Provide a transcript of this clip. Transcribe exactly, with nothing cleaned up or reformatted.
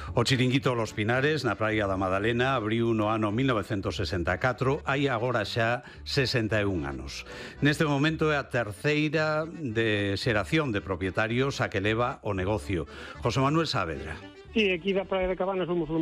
O Chiringuito Los Pinares, na praia da Madalena, abriu no ano mil novecentos sesenta e catro, hai agora xa sesenta e un anos. Neste momento é a terceira de xeración de propietarios a que leva o negocio. José Manuel Saavedra. Sí, aquí da praia de Cabanas somos